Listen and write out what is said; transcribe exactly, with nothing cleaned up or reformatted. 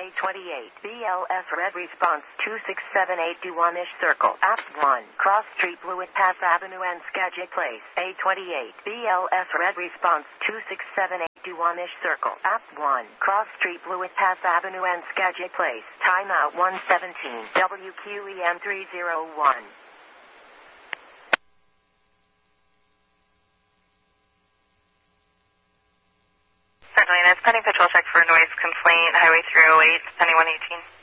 A twenty-eight, B L S Red Response two six seven eight Duwamish Circle, App one, Cross Street Blewett Pass Avenue and Skagit Place, A twenty-eight, B L S Red Response two six seven eight Duwamish Circle, App one, Cross Street Blewett Pass Avenue and Skagit Place, timeout one seventeen, W Q E M three oh one. Certainly, and it's pending patrol check for a noise complaint, Highway three oh eight, anyone eighteen.